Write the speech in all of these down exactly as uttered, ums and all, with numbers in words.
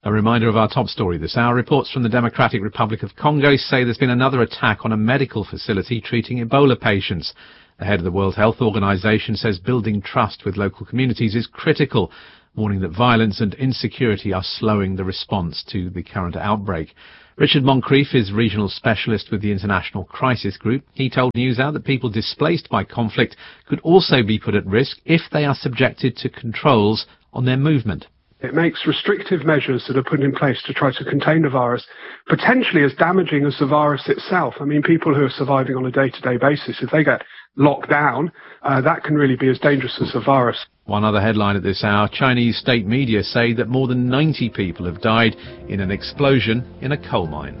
A reminder of our top story this hour. Reports from the Democratic Republic of Congo say there's been another attack on a medical facility treating Ebola patients. The head of the World Health Organization says building trust with local communities is critical, warning that violence and insecurity are slowing the response to the current outbreak. Richard Moncrief is regional specialist with the International Crisis Group. He told NewsHour that people displaced by conflict could also be put at risk if they are subjected to controls on their movement. It makes restrictive measures that are put in place to try to contain the virus potentially as damaging as the virus itself. I mean, people who are surviving on a day-to-day basis, if they get locked down, uh, that can really be as dangerous as the virus. One other headline at this hour, Chinese state media say that more than ninety people have died in an explosion in a coal mine.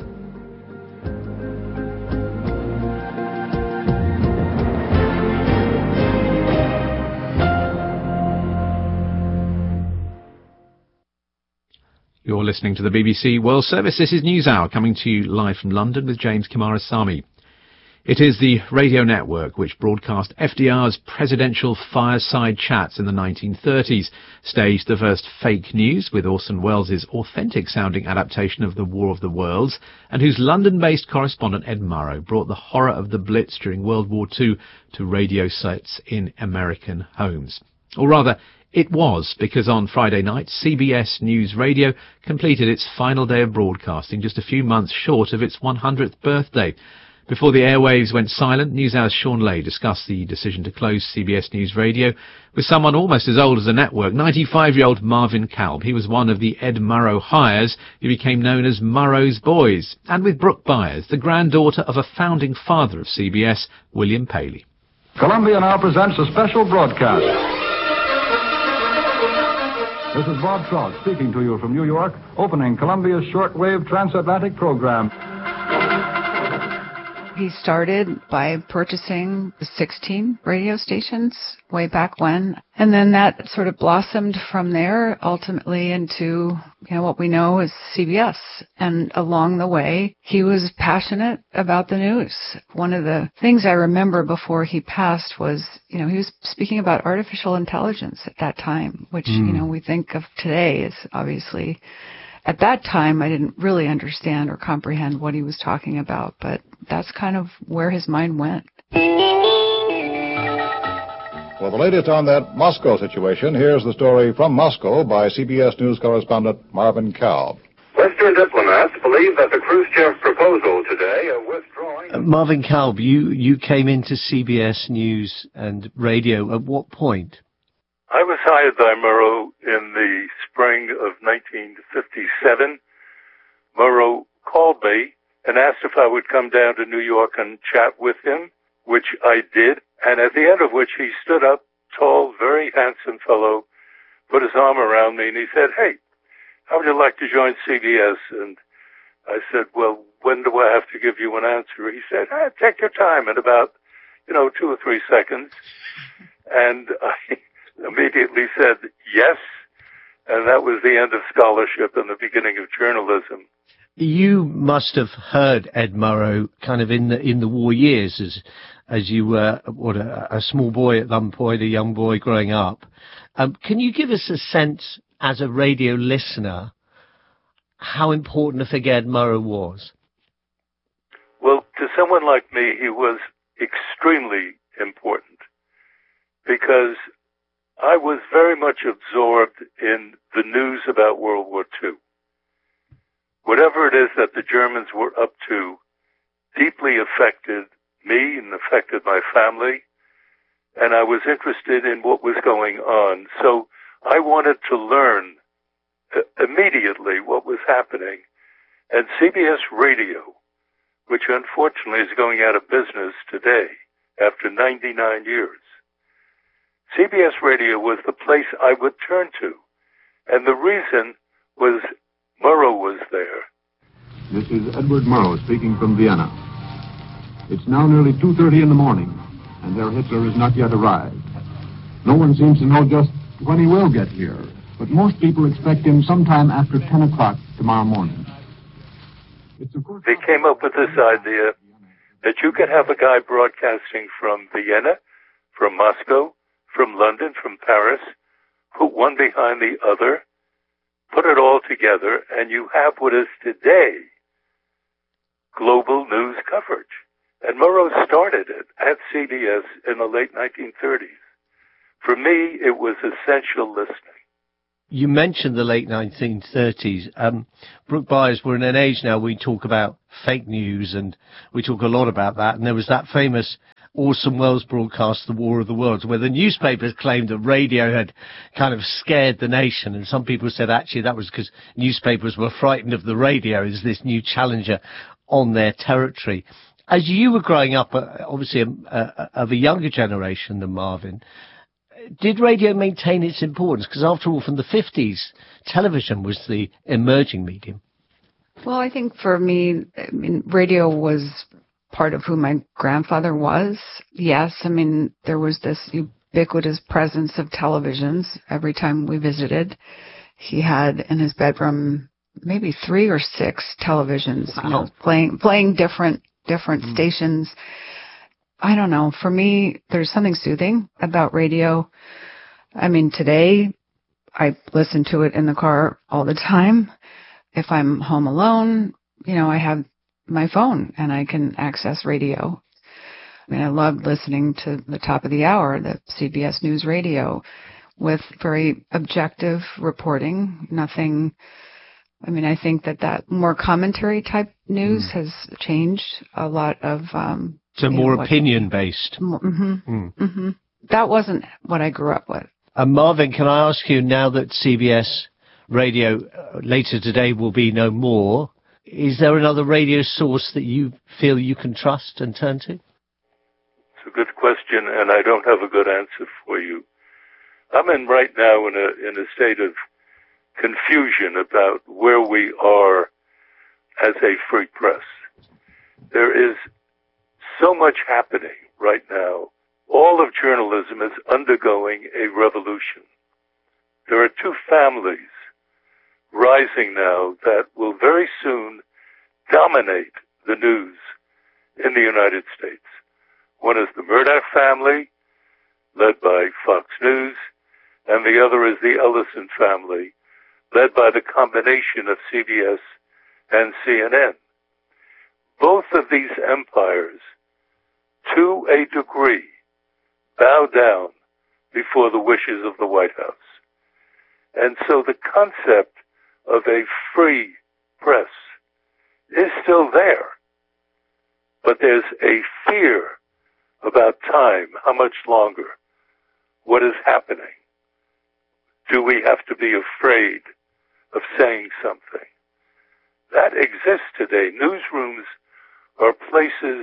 You're listening to the B B C World Service. This is NewsHour, coming to you live from London with James Kimarasamy. It is the radio network which broadcast F D R's presidential fireside chats in the nineteen thirties, staged the first fake news with Orson Welles' authentic-sounding adaptation of The War of the Worlds, and whose London-based correspondent Ed Murrow brought the horror of the Blitz during World War Two to radio sets in American homes. Or rather, it was, because on Friday night, C B S News Radio completed its final day of broadcasting just a few months short of its one hundredth birthday. Before the airwaves went silent, NewsHour's Sean Lay discussed the decision to close C B S News Radio with someone almost as old as the network, ninety-five-year-old Marvin Kalb. He was one of the Ed Murrow hires who became known as Murrow's Boys, and with Brooke Byers, the granddaughter of a founding father of C B S, William Paley. Columbia now presents a special broadcast. This is Bob Trout speaking to you from New York, opening Columbia's shortwave transatlantic program. He started by purchasing sixteen radio stations way back when, and then that sort of blossomed from there ultimately into, you know, what we know as C B S. And along the way, he was passionate about the news. One of the things I remember before he passed was, you know, he was speaking about artificial intelligence at that time, which, mm. you know, we think of today as obviously. At that time, I didn't really understand or comprehend what he was talking about, but that's kind of where his mind went. For the latest on that Moscow situation, here's the story from Moscow by C B S News correspondent Marvin Kalb. Western diplomats believe that the Khrushchev proposal today of withdrawing... Uh, Marvin Kalb, you, you came into C B S News and radio at what point? I was hired by Murrow in the spring of nineteen fifty-seven. Murrow called me and asked if I would come down to New York and chat with him, which I did, and at the end of which he stood up, tall, very handsome fellow, put his arm around me, and he said, "Hey, how would you like to join C B S?" And I said, "Well, when do I have to give you an answer?" He said, ah, "Take your time," in about, you know, two or three seconds. And I immediately said yes, and that was the end of scholarship and the beginning of journalism. You must have heard Ed Murrow kind of in the in the war years as as you were what a, a small boy at one point, a young boy growing up. Um, can you give us a sense as a radio listener how important a figure Ed Murrow was? Well, to someone like me, he was extremely important because I was very much absorbed in the news about World War Two. Whatever it is that the Germans were up to deeply affected me and affected my family, and I was interested in what was going on. So I wanted to learn immediately what was happening. And C B S Radio, which unfortunately is going out of business today after ninety-nine years, C B S Radio was the place I would turn to. And the reason was Murrow was there. This is Edward Murrow speaking from Vienna. It's now nearly two thirty in the morning, and Herr Hitler has not yet arrived. No one seems to know just when he will get here, but most people expect him sometime after ten o'clock tomorrow morning. It's of course they came up with this idea that you could have a guy broadcasting from Vienna, from Moscow, from London, from Paris, put one behind the other, put it all together, and you have what is today global news coverage. And Murrow started it at C B S in the late nineteen thirties. For me, it was essential listening. You mentioned the late nineteen thirties. Um, Brooke Byers, we're in an age now we talk about fake news, and we talk a lot about that. And there was that famous Orson Welles broadcast, The War of the Worlds, where the newspapers claimed that radio had kind of scared the nation. And some people said actually that was because newspapers were frightened of the radio as this new challenger on their territory. As you were growing up, uh, obviously uh, uh, of a younger generation than Marvin, did radio maintain its importance? Because after all, from the fifties, television was the emerging medium. Well, I think for me, I mean, radio was part of who my grandfather was. Yes, I mean, there was this ubiquitous presence of televisions every time we visited. He had in his bedroom maybe three or six televisions, wow. you know, playing playing different different mm. stations. I don't know. For me, there's something soothing about radio. I mean, today, I listen to it in the car all the time. If I'm home alone, you know, I have my phone and I can access radio. I mean, I loved listening to the top of the hour, the C B S News Radio, with very objective reporting. Nothing, I mean, I think that that more commentary type news mm. has changed a lot of... Um, So more know, opinion-based. Mm-hmm, mm. mm-hmm. That wasn't what I grew up with. And Marvin, can I ask you, now that C B S Radio uh, later today will be no more, is there another radio source that you feel you can trust and turn to? It's a good question, and I don't have a good answer for you. I'm in right now in a in a state of confusion about where we are as a free press. There is so much happening right now. All of journalism is undergoing a revolution. There are two families rising now that will very soon dominate the news in the United States. One is the Murdoch family, led by Fox News, and the other is the Ellison family, led by the combination of C B S and C N N. Both of these empires, to a degree, bow down before the wishes of the White House. And so the concept of a free press is still there. But there's a fear about time, how much longer, what is happening. Do we have to be afraid of saying something? That exists today. Newsrooms are places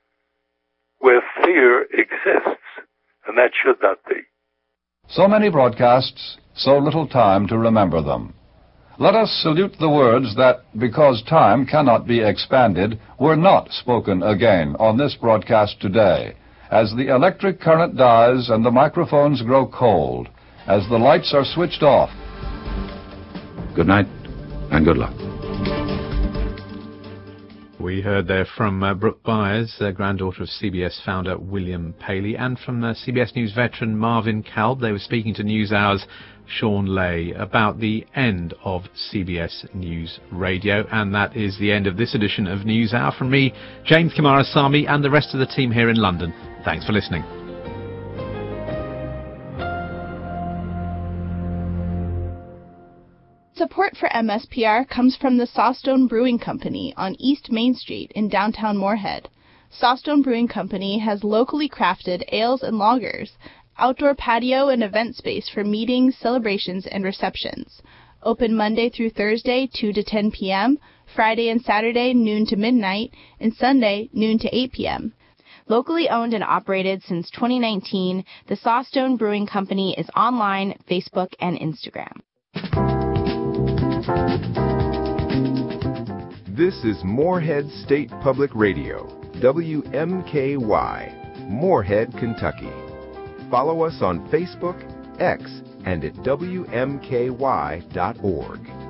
where fear exists, and that should not be. So many broadcasts, so little time to remember them. Let us salute the words that, because time cannot be expanded, were not spoken again on this broadcast today, as the electric current dies and the microphones grow cold, as the lights are switched off. Good night, and good luck. We heard there from uh, Brooke Byers, uh, granddaughter of C B S founder William Paley, and from uh, C B S News veteran Marvin Kalb. They were speaking to NewsHour's Sean Lay about the end of C B S News Radio. And that is the end of this edition of NewsHour. From me, James Coomarasamy, and the rest of the team here in London. Thanks for listening. Support for M S P R comes from the Sawstone Brewing Company on East Main Street in downtown Moorhead. Sawstone Brewing Company has locally crafted ales and lagers, outdoor patio and event space for meetings, celebrations, and receptions. Open Monday through Thursday, two to ten p.m., Friday and Saturday, noon to midnight, and Sunday, noon to eight p.m. Locally owned and operated since twenty nineteen, the Sawstone Brewing Company is online, Facebook, and Instagram. This is Moorhead State Public Radio, W M K Y, Moorhead, Kentucky. Follow us on Facebook, X, and at W M K Y dot org.